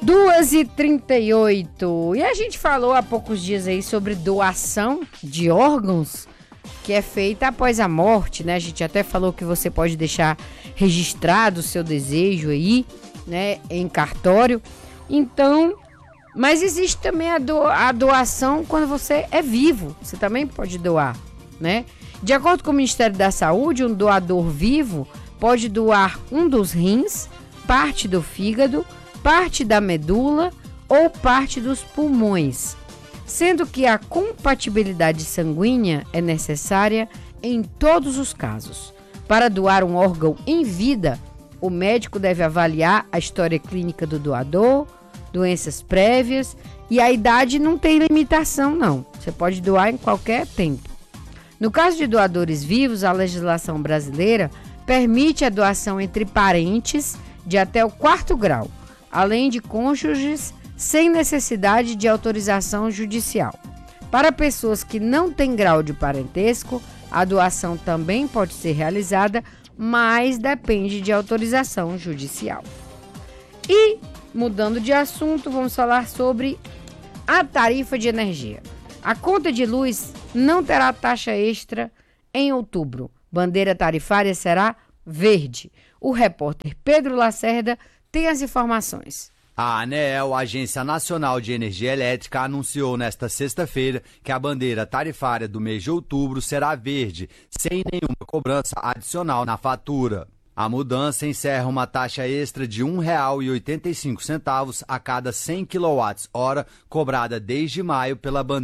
2h38. E a gente falou há poucos dias aí sobre doação de órgãos, que é feita após a morte, né? A gente até falou que você pode deixar registrado o seu desejo aí, né, em cartório. Então, mas existe também a doação quando você é vivo. Você também pode doar, né? De acordo com o Ministério da Saúde, um doador vivo pode doar um dos rins, parte do fígado, parte da medula ou parte dos pulmões, sendo que a compatibilidade sanguínea é necessária em todos os casos. Para doar um órgão em vida, o médico deve avaliar a história clínica do doador, doenças prévias, e a idade não tem limitação, não. Você pode doar em qualquer tempo. No caso de doadores vivos, a legislação brasileira permite a doação entre parentes de até o 4º grau, além de cônjuges sem necessidade de autorização judicial. Para pessoas que não têm grau de parentesco, a doação também pode ser realizada, mas depende de autorização judicial. E, mudando de assunto, vamos falar sobre a tarifa de energia. A conta de luz não terá taxa extra em outubro. Bandeira tarifária será verde. O repórter Pedro Lacerda tem as informações. A ANEEL, Agência Nacional de Energia Elétrica, anunciou nesta sexta-feira que a bandeira tarifária do mês de outubro será verde, sem nenhuma cobrança adicional na fatura. A mudança encerra uma taxa extra de R$ 1,85 a cada 100 kWh cobrada desde maio pela bandeira